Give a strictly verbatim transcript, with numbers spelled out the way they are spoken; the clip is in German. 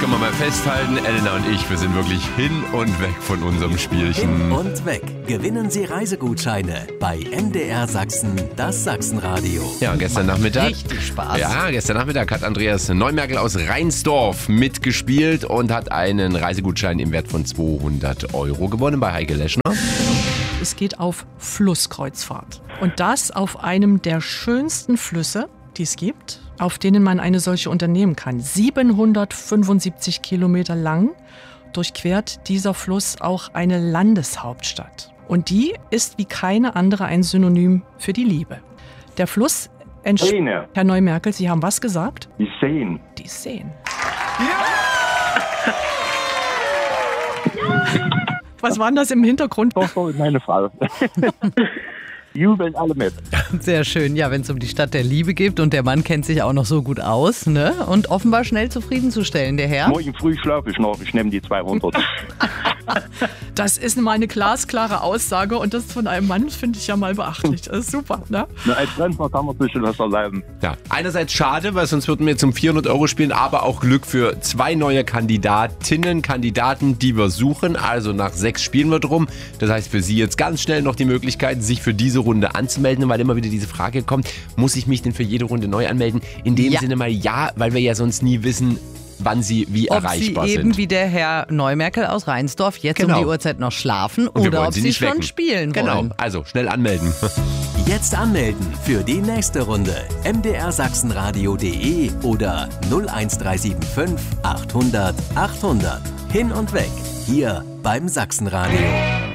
können wir mal festhalten, Elena und ich, wir sind wirklich hin und weg von unserem Spielchen. Hin und weg. Gewinnen Sie Reisegutscheine bei M D R Sachsen, das Sachsenradio. Ja, gestern Nachmittag. Richtig Spaß. Ja, gestern Nachmittag hat Andreas Neumerkel aus Rheinsdorf mitgespielt und hat einen Reisegutschein im Wert von zweihundert Euro gewonnen bei Heike Leschner. Es geht auf Flusskreuzfahrt. Und das auf einem der schönsten Flüsse, die es gibt, auf denen man eine solche unternehmen kann. siebenhundertfünfundsiebzig Kilometer lang durchquert dieser Fluss auch eine Landeshauptstadt. Und die ist wie keine andere ein Synonym für die Liebe. Der Fluss entsteht. Herr Neumerkel, Sie haben was gesagt? Die Seen. Die Seen. Was war denn das im Hintergrund? Doch, so, meine Frau. Jubeln alle mit. Sehr schön, ja, wenn es um die Stadt der Liebe geht und der Mann kennt sich auch noch so gut aus, ne? Und offenbar schnell zufriedenzustellen, der Herr. Morgen früh schlafe ich noch, ich nehme die zweihundert. Das ist mal eine glasklare Aussage und das von einem Mann finde ich ja mal beachtlich. Das ist super, ne? Na, als Rentner kann man sich was erlauben. Ja, einerseits schade, weil sonst würden wir zum vierhundert Euro spielen, aber auch Glück für zwei neue Kandidatinnen, Kandidaten, die wir suchen. Also nach sechs spielen wir drum. Das heißt für Sie jetzt ganz schnell noch die Möglichkeit, sich für diese Runde anzumelden, weil immer wieder diese Frage kommt, muss ich mich denn für jede Runde neu anmelden? In dem Ja. Sinne mal ja, weil wir ja sonst nie wissen, wann sie wie Ob erreichbar Sie eben sind. wie der Herr Neumerkel aus Rheinsdorf jetzt Genau. um die Uhrzeit noch schlafen Und wir oder wollen ob Sie Sie nicht schon wecken. spielen Genau, wollen. also schnell anmelden. Jetzt anmelden für die nächste Runde. m d r sachsenradio punkt d e oder null eins drei sieben fünf achthundert achthundert. Hin und weg. Hier beim Sachsenradio.